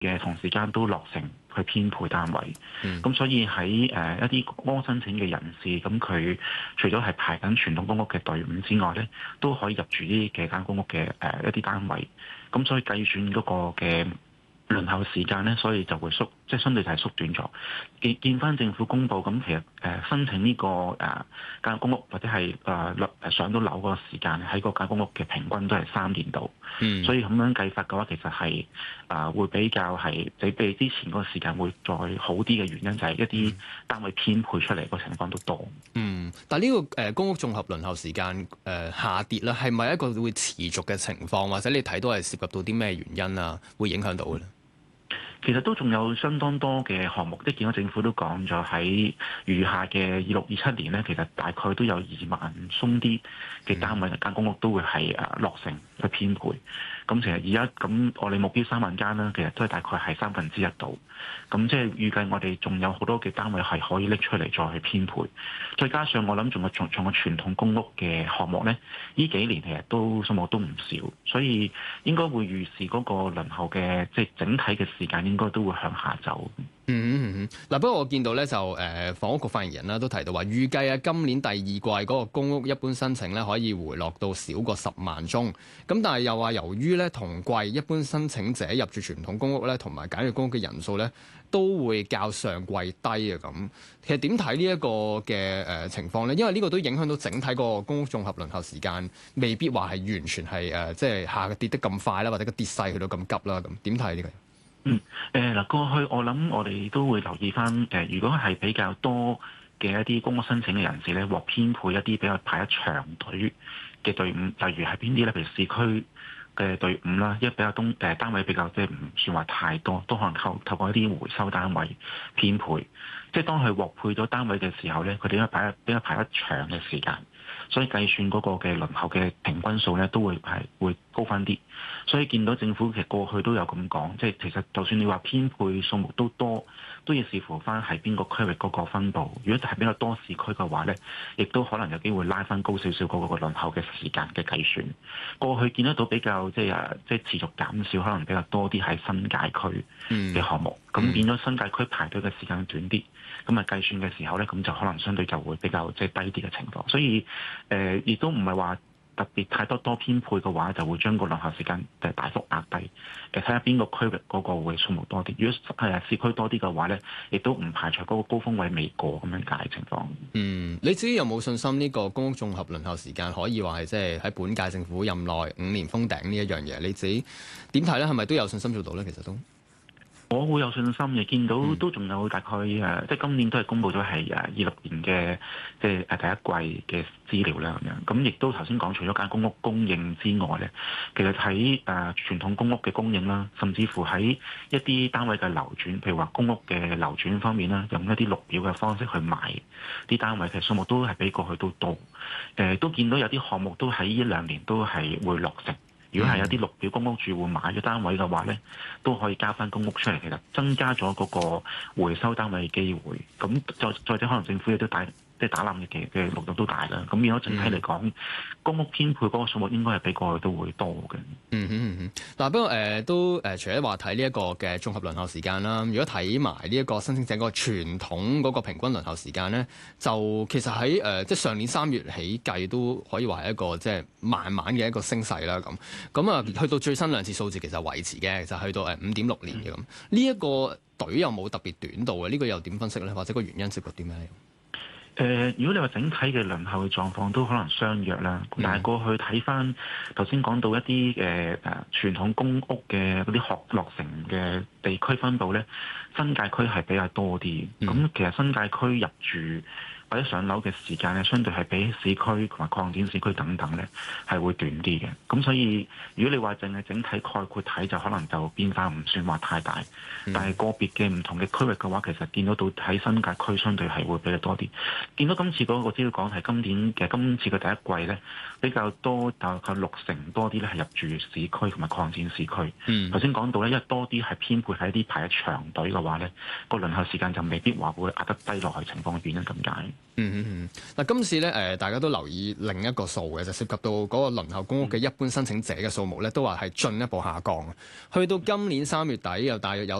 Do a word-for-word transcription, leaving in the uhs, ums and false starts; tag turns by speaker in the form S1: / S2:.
S1: 嘅同時間都落成去編配單位。咁、
S2: 嗯、
S1: 所以喺誒、呃、一啲公屋申請嘅人士，咁佢除咗係排緊傳統公屋嘅隊伍之外咧，都可以入住呢幾間公屋嘅誒、呃、一啲單位。咁所以計算嗰個嘅輪候時間咧，所以就會縮，即係相對就係縮短咗。見見翻政府公布，咁其實誒、呃、申請呢、這個誒間、呃、公屋或者係誒誒上到樓嗰個時間，喺嗰間公屋嘅平均都係三年度。嗯，所以咁樣計法嘅話，其實係啊、呃、會比較係比比之前嗰個時間會再好啲嘅原因，就係一啲單位編配出嚟個情況都多。
S2: 嗯，但係、這、呢個誒、呃、公屋綜合輪候時間誒、呃、下跌啦，係咪一個會持續嘅情況，或者你睇到係涉及到啲咩原因啊，會影響到嘅咧？
S1: 其實都仲有相當多嘅項目，即係見到政府都講咗喺餘下嘅二六二七年咧，其實大概都有二萬鬆啲嘅單位間公屋都會係誒落成去編配。咁其實而家咁我哋目標三萬間啦，其實都係大概係三分之一度。咁即係預計我哋仲有好多嘅單位係可以拎出嚟再去編配。再加上我諗仲有仲仲有傳統公屋嘅項目咧，呢幾年其實都數目都唔少，所以應該會預示嗰個輪候嘅即係整體嘅時間應該都會向下走。
S2: 嗯嗯嗯，嗱、嗯，不過我見到咧就誒、呃、房屋局發言人啦都提到話，預計啊今年第二季嗰個公屋一般申請咧可以回落到少過十萬宗，咁但係又話由於咧同季一般申請者入住傳統公屋咧同埋簡約公屋嘅人數咧都會較上季低啊咁，其實點睇呢一個嘅誒情況咧？因為呢個都影響到整體個公屋綜合輪候時間，未必話係完全係誒、呃、即係下跌得咁快啦，或者個跌勢去到咁急啦咁，點睇呢個？
S1: 嗯，誒嗱，過去我諗我哋都會留意翻，誒，如果係比較多嘅一啲公屋申請嘅人士咧，獲編配一啲比較排一長隊嘅隊伍，例如係邊啲咧？譬如市區嘅隊伍啦，因為比較東誒單位比較即係唔算話太多，都可能透透過一啲回收單位編配，即係當佢獲配咗單位嘅時候咧，佢哋應該排比較排一長嘅時間，所以計算嗰個嘅輪候嘅平均數咧，都會係會高翻啲。所以見到政府其實過去都有咁講，即係其實就算你話編配數目都多，都要視乎翻係邊個區域嗰個分佈。如果係比較多市區嘅話咧，亦都可能有機會拉翻高少少嗰個輪候嘅時間嘅計算。過去見得到比較即係誒，即係持續減少，可能比較多啲喺新界區嘅項目，咁、嗯、變咗新界區排隊嘅時間短啲，咁啊計算嘅時候咧，咁就可能相對就會比較即係低啲嘅情況。所以誒，亦、呃、都唔係話特別太多多編配嘅話，就會將個輪候時間誒大幅壓低。誒睇下邊個區域嗰個會數目多啲。如果係市區多啲嘅話咧，亦都唔排除嗰個高峰位未過咁樣解情況。
S2: 嗯，你自己有冇信心呢個公屋綜合輪候時間可以話係即係喺本屆政府任內五年封頂呢一樣嘢？你自己點睇咧？係咪都有信心做到咧？其實都。
S1: 我會有信心嘅，見到都仲有大概誒、呃，即係今年都係公布咗係誒二六年嘅即係誒第一季嘅資料啦咁樣。咁亦都頭先講，除咗間公屋供應之外咧，其實喺誒、呃、傳統公屋嘅供應啦，甚至乎喺一啲單位嘅流轉，譬如話公屋嘅流轉方面啦，用一啲綠表嘅方式去賣啲單位嘅數目都係比過去都多。誒、呃、都見到有啲項目都喺呢兩年都係會落成。如果係有啲綠表公屋住戶買咗單位嘅話咧，都可以交翻公屋出嚟，其實增加咗嗰個回收單位嘅機會。咁再再者，可能政府亦都大即係打冧嘅嘅力度都大啦。咁變咗整體嚟講，嗯、公屋編配嗰個數目應該係比過去都會多嘅。
S2: 嗯哼嗯哼。嗱，不過誒都誒，除咗話睇呢一個嘅綜合輪候時間啦，如果睇埋呢一個申請者嗰個傳統嗰個平均輪候時間咧，就其實喺誒、呃、即係上年三月起計都可以話係一個即係慢慢嘅一個升勢啦咁。咁啊，去到最新兩次數字其實維持嘅，就去到誒五點六年嘅咁。呢一個隊有冇特別短度嘅？呢個又點分析咧？或者個原因涉及啲咩？
S1: 誒、呃，如果你話整體嘅輪候嘅狀況都可能相若啦，嗯、但係過去睇翻頭先講到一啲誒誒傳統公屋嘅嗰啲學落成嘅地區分佈咧，新界區係比較多啲。咁、嗯、其實新界區入住或者上樓嘅時間咧，相對係比市區同埋擴展市區等等咧係會短啲嘅。咁所以如果你話淨係整體概括睇，就可能就變化唔算話太大。嗯、但係個別嘅唔同嘅區域嘅話，其實見到到喺新界區相對係會比較多啲。見到今次嗰個資料講係今年嘅今次嘅第一季咧，比較多大概六成多啲咧係入住市區同埋擴展市區。頭先講到咧，因為多啲係編配喺啲排一長隊嘅話咧，個輪候時間就未必話會壓得低落去情況嘅原因咁解。
S2: 嗯嗯嗯，嗱，今次咧誒，大家都留意另一個數嘅，就涉及到嗰個輪候公屋嘅一般申請者嘅數目咧，都話係進一步下降。去到今年三月底，又大約有